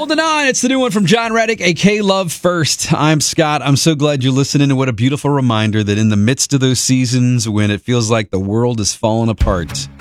Holding On. It's the new one from John Reddick, a K-Love First. I'm Scott. I'm so glad you're listening, and what a beautiful reminder that in the midst of those seasons when it feels like the world is falling apart,